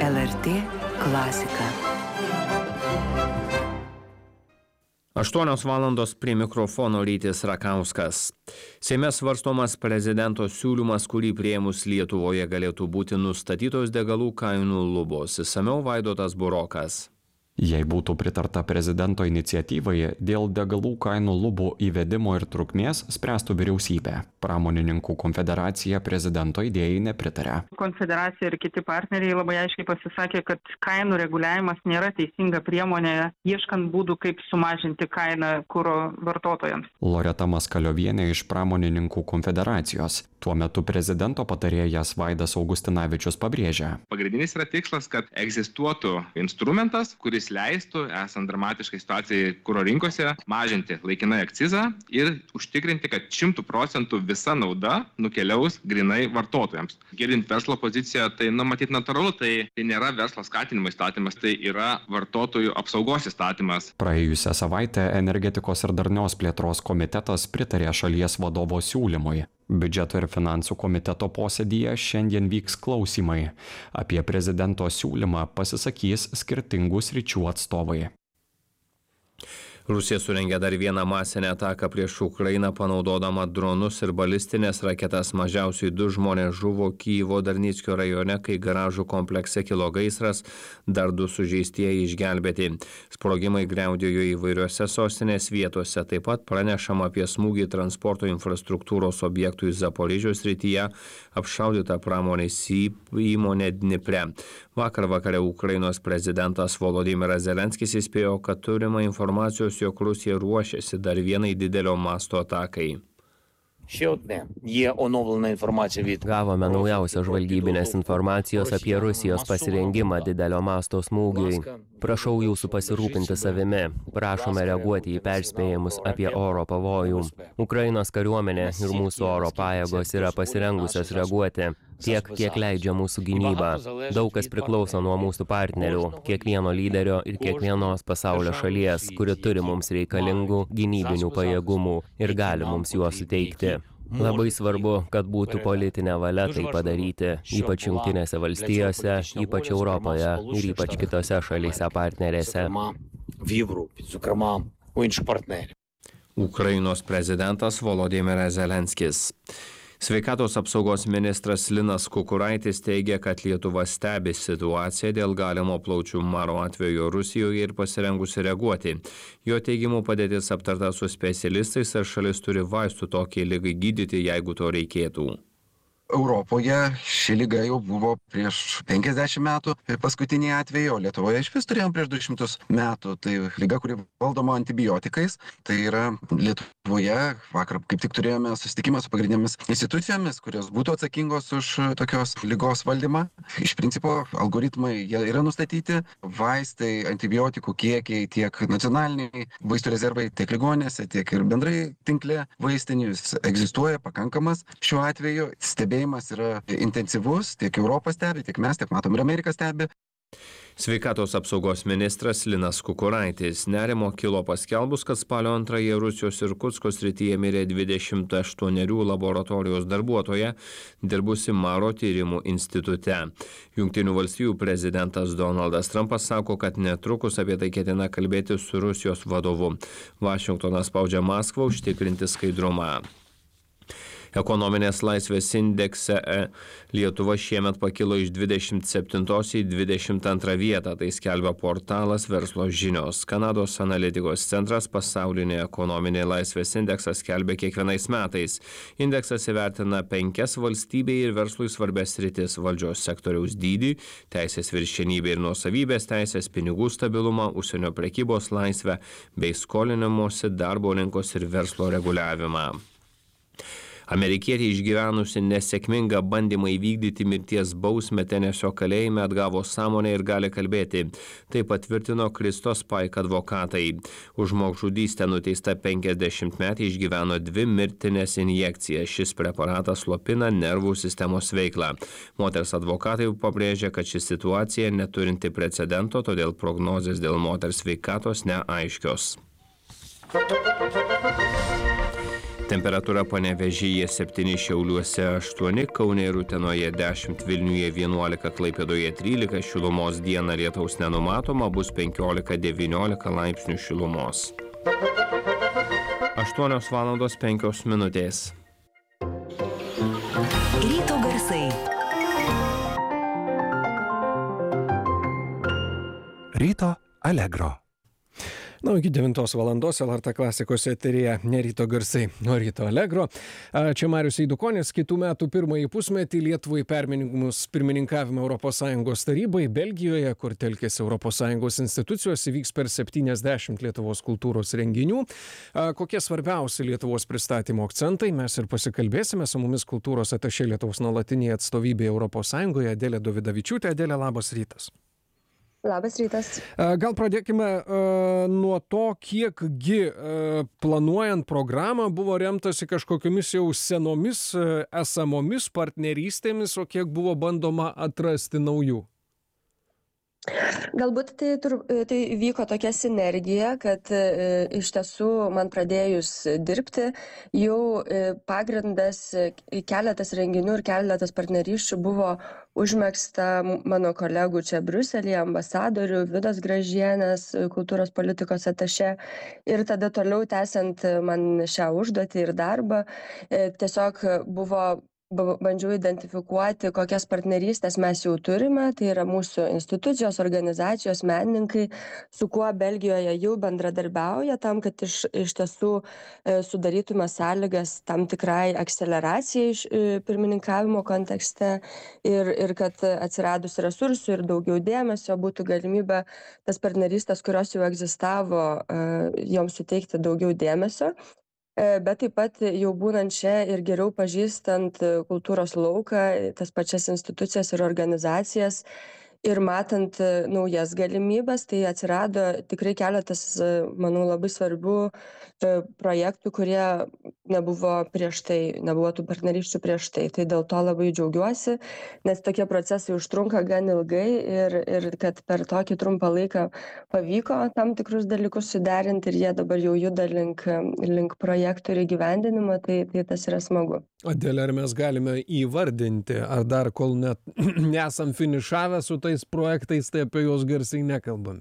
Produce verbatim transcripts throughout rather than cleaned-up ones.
L R T klasika. aštuonios valandos prie mikrofono Rytis Rakauskas. Seime svarstomas prezidento siūlymas, kurį priėmus Lietuvoje galėtų būti nustatytos degalų kainų lubos. Išsamiau Vaidotas Burokas. Jei būtų pritarta prezidento iniciatyvai, dėl degalų kainų lubų įvedimo ir trukmės spręstų vyriausybė. Pramonininkų konfederacija prezidento idėjai nepritarė. Konfederacija ir kiti partneriai labai aiškiai pasisakė, kad kainų reguliavimas nėra teisinga priemonė, ieškant būdų, kaip sumažinti kainą kuro vartotojams. Loreta Maskaliovienė iš pramonininkų konfederacijos. Tuo metu prezidento patarėjas Vaidas Augustinavičius pabrėžia. Pagrindinis yra tikslas, kad egzistuotų instrumentas, kuris leistų, esant dramatiškai situacijai kuro rinkose, mažinti laikinai akcizą ir užtikrinti, kad šimtų procentų visa nauda nukeliaus grinai vartotojams. Girdint verslo poziciją, tai nu, matyt natūralu, tai, tai nėra verslo skatinimo įstatymas, tai yra vartotojų apsaugos įstatymas. Praėjusią savaitę energetikos ir darnios plėtros komitetas pritarė šalies vadovo siūlymui. Biudžeto ir finansų komiteto posėdyje šiandien vyks klausimai. Apie prezidento siūlymą pasisakys skirtingų sričių atstovai. Rusija surengė dar vieną masinę ataką prieš Ukrainą, panaudodama dronus ir balistinės raketas. Mažiausiai du žmonės žuvo Kyjivo Darnickio rajone, kai garažų komplekse kilo gaisras, dar du sužeistieji išgelbėti. Sprogimai griaudėjo įvairiose sostinės vietose. Taip pat pranešama apie smūgį transporto infrastruktūros objektui Zaporižės srityje, apšaudyta pramonės įmonė Dnipre. Vakar vakare Ukrainos prezidentas Volodymyras Zelenskis įspėjo, kad turima informacijos, jog Rusija ruošiasi dar vienai didelio masto atakai. Gavome naujausią žvalgybinės informacijos apie Rusijos pasirengimą didelio masto smūgiui. Prašau jūsų pasirūpinti savimi. Prašome reaguoti į perspėjimus apie oro pavojų. Ukrainos kariuomenė ir mūsų oro pajėgos yra pasirengusios reaguoti tiek, kiek leidžia mūsų gynyba. Daug kas priklauso nuo mūsų partnerių, kiekvieno lyderio ir kiekvienos pasaulio šalies, kuri turi mums reikalingų gynybinių pajėgumų ir gali mums juos suteikti. Labai svarbu, kad būtų politinė valia tai padaryti, ypač Jungtinėse valstijose, ypač Europoje ir ypač kitose šalyse partnerėse. Ukrainos prezidentas Volodymyras Zelenskis. Sveikatos apsaugos ministras Linas Kukuraitis teigia, kad Lietuva stebi situaciją dėl galimo plaučių maro atvejo Rusijoje ir pasirengusi reaguoti. Jo teigimu padėtis aptarta su specialistais ir šalis turi vaistų tokiai ligai gydyti, jeigu to reikėtų. Europoje ši liga jau buvo prieš penkiasdešimt metų paskutiniai atvejai, o Lietuvoje iš vis turėjom prieš du šimtus metų. Tai liga, kuri valdoma antibiotikais. Tai yra Lietuvoje, vakar kaip tik turėjome susitikimą su pagrindinėmis institucijomis, kurios būtų atsakingos už tokios ligos valdymą. Iš principo algoritmai jie yra nustatyti, vaistai, antibiotikų kiekiai tiek nacionaliniai vaistų rezervai, tiek ligoninėse, tiek ir bendrai tinkle vaistinių egzistuoja pakankamas. Šiuo atveju stebėjimas yra intensyvus, tiek Europą stebi, tiek mes, tiek matom ir Ameriką stebi. Sveikatos apsaugos ministras Linas Kukuraitis. Nerimo kilo paskelbus, kad spalio antrąją Rusijos Irkutsko srityje mirė dvidešimt aštuonerių laboratorijos darbuotoja, dirbusi Maro tyrimų institute. Jungtinių valstijų prezidentas Donaldas Trumpas sako, kad netrukus apie tai ketina kalbėti su Rusijos vadovu. Vašingtonas spaudžia Maskvą užtikrinti skaidrumą. Ekonominės laisvės indekse Lietuva šiemet pakilo iš dvidešimt septintos į dvidešimt antrą vietą, tai skelbia portalas Verslo žinios. Kanados analitikos centras pasaulinė ekonominė laisvės indeksas skelbia kiekvienais metais. Indeksas įvertina penkias valstybei ir verslui svarbės sritis: valdžios sektoriaus dydį, teisės viršenybę ir nuosavybės teisės, pinigų stabilumą, užsienio prekybos laisvę bei skolinimosi, darbo rinkos ir verslo reguliavimą. Amerikietė išgyvenusi nesėkmingą bandymą įvykdyti mirties bausmę Tenesio kalėjime atgavo sąmonę ir gali kalbėti. Tai patvirtino Kristos Paik advokatai. Už žmogžudystę nuteista penkiasdešimtmetė išgyveno dvi mirtines injekcijas. Šis preparatas slopina nervų sistemos veiklą. Moters advokatai pabrėžia, kad ši situacija neturinti precedento, todėl prognozės dėl moters sveikatos neaiškios. Temperatūra Panevėžyje septyni, Šiauliuose aštuoni, Kaune ir Utenoje dešimt, Vilniuje vienuolika, Klaipėdoje trylika, šilumos dieną lietaus nenumatoma, bus penkiolika devyniolika laipsnių šilumos. aštuonios valandos penkios minutės. Ryto garsai. Ryto Allegro. Na, iki devintos valandos L R T klasikos eteryje ne Ryto garsai, o Ryto Allegro. Čia Marius Eidukonis. Kitų metų pirmąjį pusmetį Lietuvai perminimus pirmininkavimą Europos Sąjungos tarybai Belgijoje, kur telkėsi Europos Sąjungos institucijos, įvyks per septyniasdešimt Lietuvos kultūros renginių. Kokie svarbiausi Lietuvos pristatymo akcentai, mes ir pasikalbėsime. Su mumis kultūros atašė Lietuvos nuolatinėje atstovybėje Europos Sąjungoje Adelė Dovidavičiūtė. Adelė, labas rytas. Labas rytas. Gal pradėkime uh, nuo to, kiekgi uh, planuojant programą buvo remtasi kažkokiamis jau senomis uh, esamomis partnerystėmis, o kiek buvo bandoma atrasti naujų? Galbūt tai, tai vyko tokia sinergija, kad e, iš tiesų man pradėjus dirbti, jau e, pagrindas keletas renginių ir keletas partnerysčių buvo užmegzta mano kolegų čia Briuselyje, ambasadorių, Vidos Gražienės, kultūros politikos atašė. Ir tada toliau tęsiant man šią užduotį ir darbą, e, tiesiog buvo bandžiau identifikuoti, kokias partnerystės mes jau turime, tai yra mūsų institucijos, organizacijos, menininkai, su kuo Belgijoje jau bendradarbiauja tam, kad iš, iš tiesų e, sudarytume sąlygas tam tikrai akceleracijai iš e, pirmininkavimo kontekste ir, ir kad atsiradus resursų ir daugiau dėmesio būtų galimybė tas partnerystės, kurios jau egzistavo, e, joms suteikti daugiau dėmesio. Bet taip pat jau būnant čia ir geriau pažįstant kultūros lauką, tas pačias institucijas ir organizacijas ir matant naujas galimybės, tai atsirado tikrai keletas, manau, labai svarbių projektų, kurie nebuvo prieš tai, nebuvo tų partnerysčių prieš tai. Tai dėl to labai džiaugiuosi, nes tokie procesai užtrunka gan ilgai ir, ir kad per tokį trumpą laiką pavyko tam tikrus dalykus suderinti ir jie dabar jau juda link, link projektų ir įgyvendinimo, tai, tai tas yra smagu. Adelė, ar mes galime įvardinti, ar dar kol net nesam finišavę su tais projektais, tai apie juos garsiai nekalbame?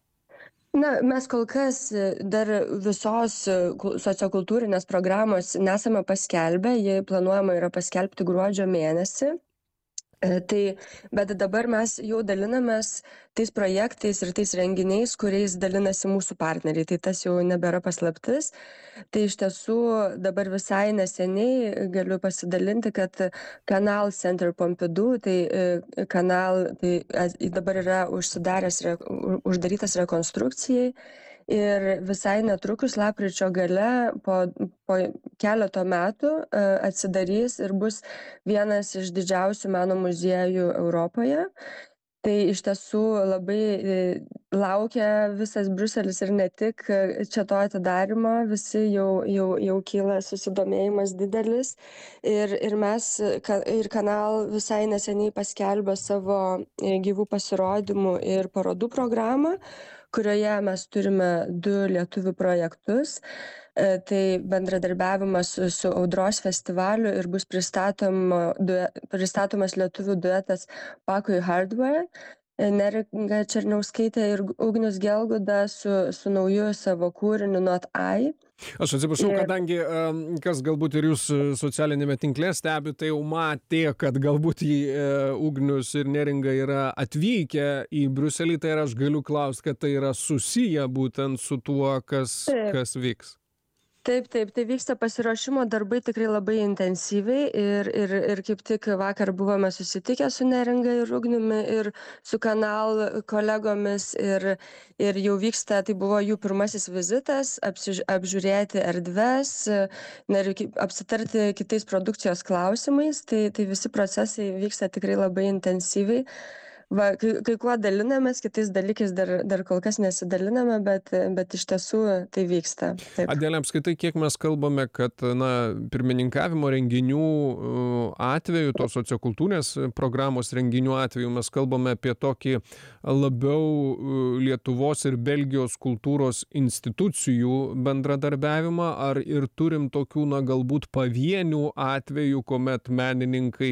Na, mes kol kas dar visos sociokultūrinės programos nesame paskelbę, jie planuojama yra paskelbti gruodžio mėnesį. Tai, bet dabar mes jau dalinamės tais projektais ir tais renginiais, kuriais dalinasi mūsų partneriai. Tai tas jau nebėra paslaptis. Tai iš tiesų dabar visai neseniai galiu pasidalinti, kad Kanal Center Pompidou, tai kanal, tai dabar yra užsidaręs, uždarytas rekonstrukcijai. Ir visai netrukus lapkričio gale po, po keleto metų atsidarys ir bus vienas iš didžiausių meno muziejų Europoje. Tai iš tiesų labai laukia visas Briuselis ir ne tik čia to atidarymo, visi jau, jau, jau kyla susidomėjimas didelis. Ir, ir mes, ir Kanal visai neseniai paskelbė savo gyvų pasirodymų ir parodų programą, kurioje mes turime du lietuvių projektus. Tai bendradarbiavimas su, su Audros festivaliu ir bus pristatoma, pristatomas lietuvių duetas Pakui Hardware, Neringa Černiauskaitė ir Ugnius Gelguda su, su nauju savo kūriniu Not I. Aš atsiprašau, kadangi kas galbūt ir jūs socialinėme tinkle stebi, tai jau matė, kad galbūt į Ugnius ir Neringa yra atvykę į Briuselį, tai aš galiu klausti, kad tai yra susiję būtent su tuo, kas, kas vyks. Taip, taip, tai vyksta pasiruošimo darbai tikrai labai intensyviai ir, ir, ir kaip tik vakar buvome susitikę su Neringa ir Ugniumi ir su Kanal kolegomis ir, ir jau vyksta, tai buvo jų pirmasis vizitas, apsiž, apžiūrėti erdves, na, ir apsitarti kitais produkcijos klausimais, tai, tai visi procesai vyksta tikrai labai intensyviai. va, kai, kai kuo dalinamės, kitais dalykais dar, dar kol kas nesidaliname, bet, bet iš tiesų tai vyksta. Taip. Adėlė, apskaitai, kiek mes kalbame, kad na, pirmininkavimo renginių atveju, tos sociokultūrinės programos renginių atveju, mes kalbame apie tokį labiau Lietuvos ir Belgijos kultūros institucijų bendradarbiavimą, ar ir turim tokių, na, galbūt pavienių atvejų, kuomet menininkai